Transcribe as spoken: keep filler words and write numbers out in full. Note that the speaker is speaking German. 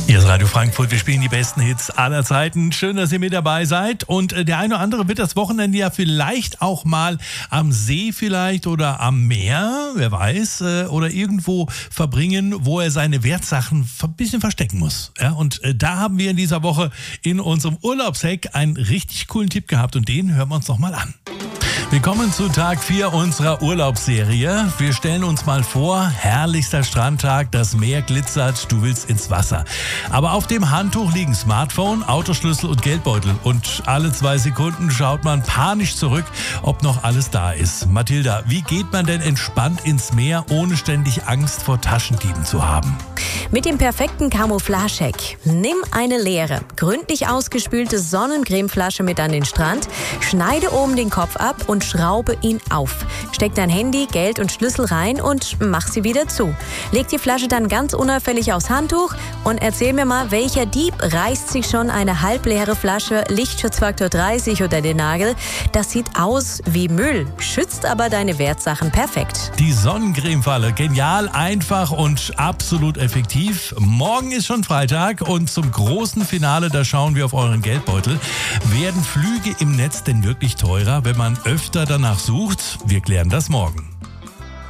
Hier ist Radio Frankfurt, wir spielen die besten Hits aller Zeiten. Schön, dass ihr mit dabei seid. Und äh, der eine oder andere wird das Wochenende ja vielleicht auch mal am See vielleicht oder am Meer, wer weiß, äh, oder irgendwo verbringen, wo er seine Wertsachen ein bisschen verstecken muss. Ja, und äh, da haben wir in dieser Woche in unserem Urlaubshack einen richtig coolen Tipp gehabt und den hören wir uns noch mal an. Willkommen zu Tag vier unserer Urlaubsserie. Wir stellen uns mal vor, herrlichster Strandtag, das Meer glitzert, du willst ins Wasser. Aber auf dem Handtuch liegen Smartphone, Autoschlüssel und Geldbeutel. Und alle zwei Sekunden schaut man panisch zurück, ob noch alles da ist. Mathilda, wie geht man denn entspannt ins Meer, ohne ständig Angst vor Taschendieben zu haben? Mit dem perfekten Camouflage-Hack. Nimm eine leere, gründlich ausgespülte Sonnencremeflasche mit an den Strand, schneide oben den Kopf ab und schraube ihn auf. Steck dein Handy, Geld und Schlüssel rein und mach sie wieder zu. Leg die Flasche dann ganz unauffällig aufs Handtuch und erzähl mir mal, welcher Dieb reißt sich schon eine halbleere Flasche Lichtschutzfaktor dreißig unter den Nagel. Das sieht aus wie Müll, schützt aber deine Wertsachen perfekt. Die Sonnencremefalle, genial, einfach und absolut effektiv. Morgen ist schon Freitag und zum großen Finale, da schauen wir auf euren Geldbeutel. Werden Flüge im Netz denn wirklich teurer, wenn man öfter danach sucht? Wir klären das morgen.